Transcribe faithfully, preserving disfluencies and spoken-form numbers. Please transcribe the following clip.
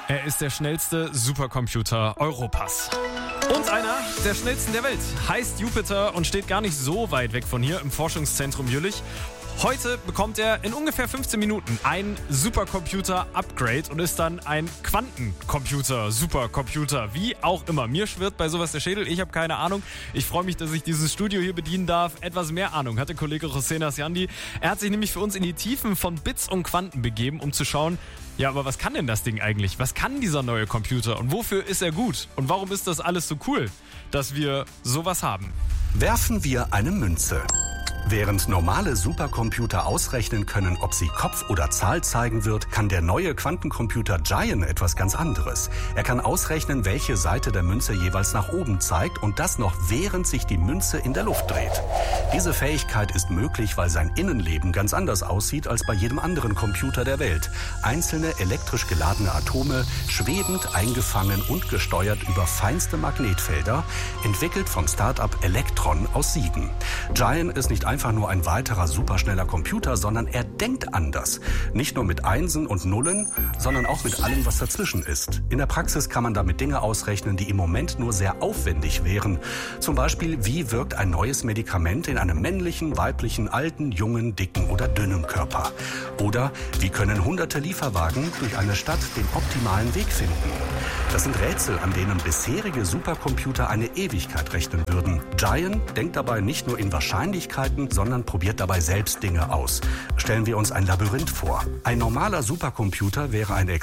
Er ist der schnellste Supercomputer Europas. Und einer der schnellsten der Welt. Heißt Jupiter und steht gar nicht so weit weg von hier im Forschungszentrum Jülich. Heute bekommt er in ungefähr fünfzehn Minuten ein Supercomputer-Upgrade und ist dann ein Quantencomputer, Supercomputer, wie auch immer. Mir schwirrt bei sowas der Schädel, ich habe keine Ahnung. Ich freue mich, dass ich dieses Studio hier bedienen darf. Etwas mehr Ahnung hat der Kollege José Nasciandi. Er hat sich nämlich für uns in die Tiefen von Bits und Quanten begeben, um zu schauen, ja, aber was kann denn das Ding eigentlich? Was kann dieser neue Computer und wofür ist er gut? Und warum ist das alles so cool, dass wir sowas haben? Werfen wir eine Münze. Während normale Supercomputer ausrechnen können, ob sie Kopf oder Zahl zeigen wird, kann der neue Quantencomputer Giant etwas ganz anderes. Er kann ausrechnen, welche Seite der Münze jeweils nach oben zeigt und das noch während sich die Münze in der Luft dreht. Diese Fähigkeit ist möglich, weil sein Innenleben ganz anders aussieht als bei jedem anderen Computer der Welt. Einzelne elektrisch geladene Atome, schwebend eingefangen und gesteuert über feinste Magnetfelder, entwickelt vom Start-up Electron aus Siegen. Giant ist nicht einfach einfach nur ein weiterer superschneller Computer, sondern er denkt anders. Nicht nur mit Einsen und Nullen, sondern auch mit allem, was dazwischen ist. In der Praxis kann man damit Dinge ausrechnen, die im Moment nur sehr aufwendig wären. Zum Beispiel, wie wirkt ein neues Medikament in einem männlichen, weiblichen, alten, jungen, dicken oder dünnen Körper? Oder wie können hunderte Lieferwagen durch eine Stadt den optimalen Weg finden? Das sind Rätsel, an denen bisherige Supercomputer eine Ewigkeit rechnen würden. Giant denkt dabei nicht nur in Wahrscheinlichkeiten, sondern probiert dabei selbst Dinge aus. Stellen wir uns ein Labyrinth vor. Ein normaler Supercomputer wäre eine